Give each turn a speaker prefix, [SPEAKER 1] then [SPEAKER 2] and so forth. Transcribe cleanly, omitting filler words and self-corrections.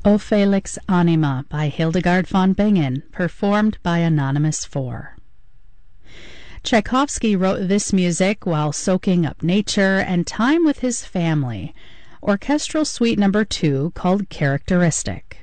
[SPEAKER 1] O Felix Anima by Hildegard von Bingen, performed by Anonymous 4. Tchaikovsky wrote this music while soaking up nature and time with his family. Orchestral Suite No. 2, called Characteristic.